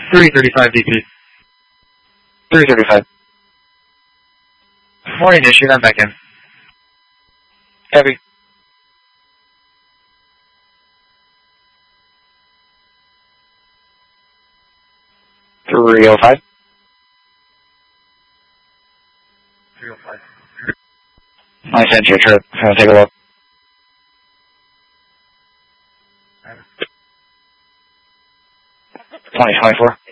335 DP. 335. Morning issue, I'm back in. Heavy. $305. 305. I sent you a trip. Take a look. $2024.